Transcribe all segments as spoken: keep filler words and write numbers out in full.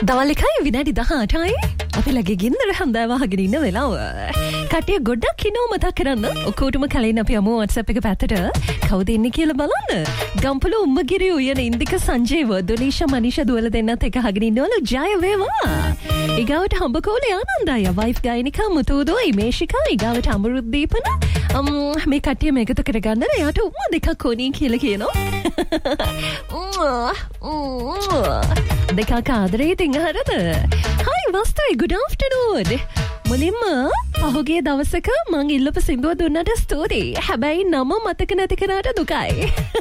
දවල් එකයි විනාඩි දහඅටයි අපි ලගේ ගින්දර හඳා වහගෙන ඉන්න වෙලාව. කට්ටිය ගොඩක් කිනෝ මතක් කරන්න. ඔක්කොටම කලින් අපි යමු WhatsApp එක පැත්තට. කවුද ඉන්නේ කියලා බලන්න. ගම්පල උම්මගිරි උයන ඉන්දික සංජීව දොනීෂා මනිෂා දුවල දෙන්නත් එක අහගෙන ඉන්නවලු. ජය වේවා. ඊගාවට හම්බකෝලේ ආනන්දය වයිෆ් ගායනිකා මුතුදෝ ඉමේෂිකා ඊගාවට අමරුද්දීපන මේ කට්ටිය මේකත කරගන්න එයාට උම්ම දෙකක් කොණී කියලා කියනවා. දෙකක් ආදරේ ඉතින් හරිද? හයි වස්තුයි good afternoon. මුලින්ම පහුගිය දවසක මං ඉල්ලපු සින්දුව දුන්නට ස්තුතියි. හැබැයි නම මතක නැති කරාට දුකයි.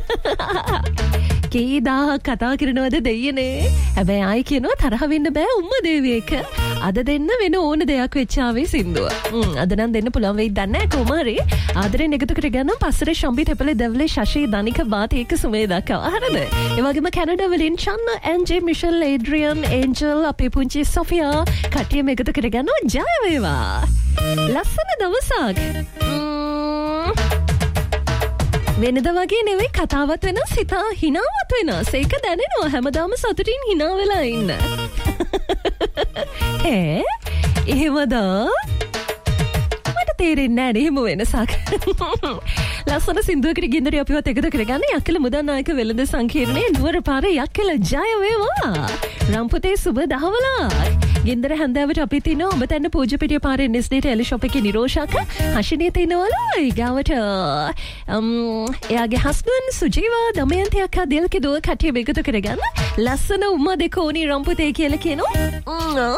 කී දාහක් කතා කරනවද දෙයියනේ. හැබැයි ආයි කියනවා තරහ වෙන්න බෑ උම්ම දේවියක. අද දෙන්න වෙන ඕන දෙයක් වෙච්ච ආවේ සින්දුව. හ්ම් අද නම් දෙන්න පුළුවන් වෙයිද නැහැ කොමාරි. ආදරෙන් එකතු කරගන්න පස්සර ශම්බි තෙපලේ දෙවලේ ශෂි දනික බාත එක සුමේ දක්වා. හරිද? ඒ වගේම කැනඩා වලින් චන්න එන්ජේ මිෂල් ඒඩ්‍රියන් ඒන්ජල් අපේ පුංචි සොෆියා කට්ටියම එකතු කරගන්න ජය වේවා. ලස්සන දවසක්. වෙනද වගේ නෙවෙයි කතාවත් වෙනස් හිතා හිනාවත් වෙනස්. ඒක දැනෙනවා හැමදාම සතුටින් හිනා වෙලා ඉන්න. ඈ එහෙමද? මට තේරෙන්නේ නැහැ එහෙම වෙනසක්. ලස්සන සින්දුවකට ගින්දරේ අපිවත් එකතු කරගන්න යක්කල මුදන් නායක වෙළඳ සංකීර්ණයේ නුවර පාරේ යක්කල ජය වේවා. රම්පුතේ සුබ දහවලක්. ගින්දර හැන්දාවට අපි තිනවා ඔබ තැන්න පූජපිටිය පාරේ නෙස්ඩේට එලි ෂොප් එකේ නිරෝෂාක හෂිනිය තිනවලු. ඊගාවට එයාගේ හස්බන්ඩ් සුජීවා දමයන්ති අක්කා දිල්කේ දුව කට්ටිය එකතු කරගන්න ලස්සන උම්මා දෙක ඕනි රම්පුතේ කියලා කියනවා.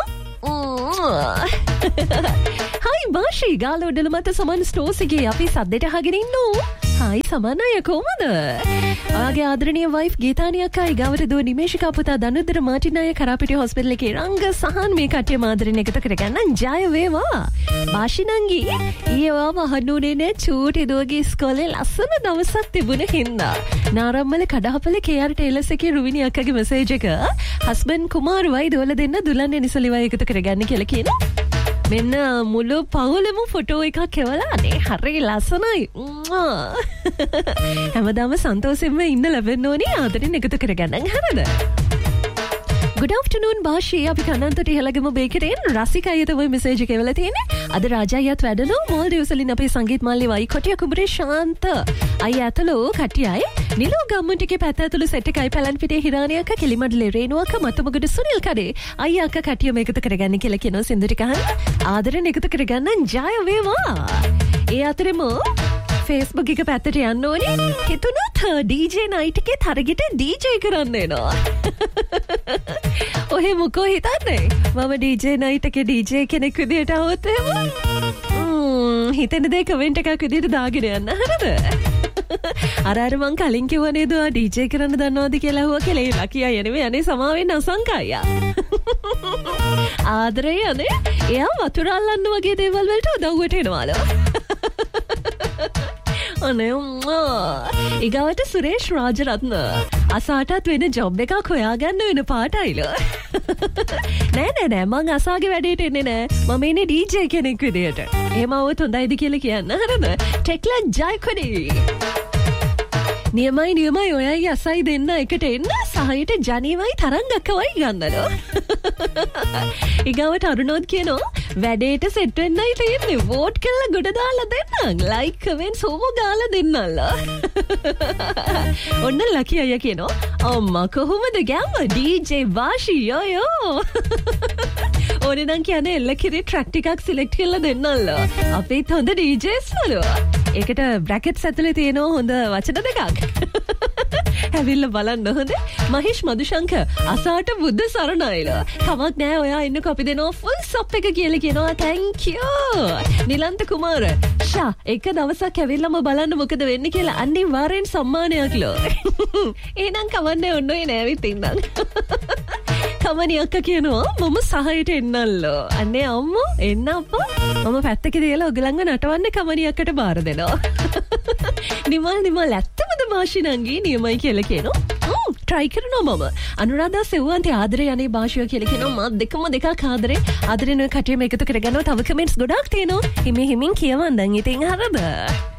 හයි බාෂි ගාල ඔඩල මත සමන් ස්ටෝස් එකේ අපි සද්දෙට අහගෙන ඉන්නෝ. හයි සමන් අය කොහමද? ඔයාගේ ආදරණීය වයිෆ් ගීතානි අක්කා ඊගාවට දුව නිමේෂිකා පුතා දනුද්දර මාටින් අය කරාපිටිය හොස්පිටල් එකේ රංග සහන් මේ කට්ටිය මාදරෙන් එකතු කරගන්න ජය වේවා. බාෂි නංගි ඊයවා මහනුනේ නේ චූටි දුවගේ ඉස්කෝලේ ලස්සන දවසක් තිබුණ හින්දා. නාරම්මල කඩහපල කේ.ආර් ටේලර්ස් එකේ රුවිනි අක්කගේ මෙසේජ් එක හස්බන්ඩ් කුමාර් වයි දොල දෙන්න දුලන්නේ නිසලිවයි එකතු කරගන්න කියලා කියනවා. මෙන්න මුළු පවුලම ෆොටෝ එකක් එවලා අනේ හරි ලස්සනයි. හැමදාම සන්තෝෂෙන්ම ඉන්න ලැබෙන්න ඕනේ ආදරෙන් එකතු කරගන්න. හරිද? good afternoon බාෂි අපි කනන්තට ඉහළගම බේකරෙන් රසිකා අය තමයි මෙසේජ් එක එවලා තියෙන්නේ. අද රාජා අයත් වැඩලු මෝල්ඩිව්ස් වලින් අපේ සංගීත මල්ලි වයි කොටිය කුඹරේ ශාන්ත අය ඇතුළු කට්ටියයි නිලෝ ගම්මුන්ටිගේ පැත්ත ඇතුළු සෙට් එකයි පැලන් පිටේ හිරානියක කිලිමඩලේ රේණුවක මතුමගඩ සුනිල් කඩේ අයියා අක්කා කට්ටියම එකතු කරගන්න කියලා කියනවා සින්දු ටික අහන්න. ආදරෙන් එකතු කරගන්න ජය වේවා. ඒ අතරෙම Facebook එක පැත්තට යන්න ඕනේ. හිතුණත් ඩීජේ නයිට් එකේ තරගෙට ඩීජේ කරන්න එනවා. ඔහෙ මොකෝ හිතන්නේ? මම ඩීජේ නයිට් එකේ ඩීජේ කෙනෙක් විදියට આવොත් එහෙම. ම්ම් හිතෙන දේ කමෙන්ට් එකක් විදියට දාගෙන යන්න. හරිද? අර අර මං කලින් කිව්වා නේද ඔයා ඩීජේ කරන්න දන්නවද කියලා අහුවා කියලා. ඒ ලකී අය නෙමෙයි අනේ සමාවෙන්න අසංකයියා. ආදරේ අනේ එයා වතුර අල්ලන්න වගේ දේවල් වලට උදව්වට එනවාලු. අනේ ඊගාවට සුරේෂ් රාජරත්න අසාටත් වෙන ජොබ් එකක් හොයාගන්න වෙන පාටයිල. නෑ නෑ නෑ මං අසාගේ වැඩේට එන්නේ නෑ. මම ඉන්නේ ඩීජේ කෙනෙක් විදියට. එහෙම આવුත් හොඳයිද කියලා කියන්න. හරිද? ටෙක්ලන් ජයකොඩි. නියමයි නියමයි ඔයයි අසයි දෙන්න එකට එන්න සහයට ජනීවයි තරංගකවයි ගන්නලු. ඊගාවට අරුණෝත් කියනවා වැඩේට සෙට් වෙන්නයි තියෙන්නේ. වෝට් කරලා ගොඩ දාලා දෙන්න. ලයික් කමෙන්ට්ස් ඕම ගාලා දෙන්නල්ලා. ඔන්න ලකී අය කියනවා අම්මා කොහොමද ගැම්ම ඩීජේ වාෂි යෝ. ඕනේ නම් කියන්නේ එල්ල කිරි ට්‍රැක් ටිකක් සිලෙක්ට් කරලා දෙන්නල්ලා. අපිත් හොඳ ඩීජේස් වල. ඒකට බ්‍රැකට්ස් ඇතුලේ තියෙන හොඳ වචන දෙකක්. හැවිල්ල බලන්න හොඳ. මහේෂ් මදුශංක අසාට බුද්ධ සරණයිලා. කමක් නෑ ඔයා ඉන්නකො අපි දෙනවා ෆුල් සප් එක කියලා කියනවා. thank you. නිලන්ත කුමාර ෂා එක දවසක් ඇවිල්ලාම බලන්න මොකද වෙන්නේ කියලා අනිවාර්යෙන් සම්මානයක් ලෝ. එහෙනම් කවන්නේ ඔන්න ඔය නෑවිත් ඉන්නම්. කමනි අක්කා කියනවා මම සහයට එන්නල්ලෝ. අනේ අම්මෝ එන්න අප්පා. මම පැත්තක දාලා ඔයගලන්ව නටවන්න කමනි අක්කට බාර දෙනවා. නිමල් නිමල් ඇත්තමද බාෂි නංගි නියමයි කියලා කියනවා. හ්ම් try කරනවා මම. අනුරාධා සෙව්වන්ති ආදරේ අනේ බාෂිය කියලා කියනවා. මම දෙකම දෙකක් ආදරේ. ආදරේ නෝ කටියම එකතු කරගන්නවා. තව කමෙන්ට්ස් ගොඩක් තියෙනවා. හිමි හිමින් කියවන්න දැන් ඉතින් හරිද?